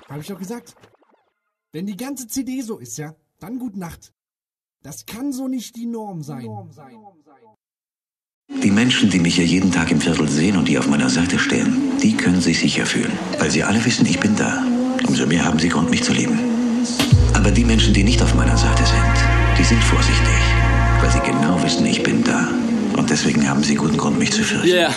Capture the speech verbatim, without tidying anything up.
Hab ich doch gesagt. Wenn die ganze C D so ist, ja, dann gute Nacht. Das kann so nicht die Norm sein. Die Menschen, die mich hier jeden Tag im Viertel sehen und die auf meiner Seite stehen, die können sich sicher fühlen. Weil sie alle wissen, ich bin da. Umso mehr haben sie Grund, mich zu lieben. Aber die Menschen, die nicht auf meiner Seite sind, die sind vorsichtig. Weil sie genau wissen, ich bin da. Und deswegen haben sie guten Grund, mich zu fürchten. Yeah.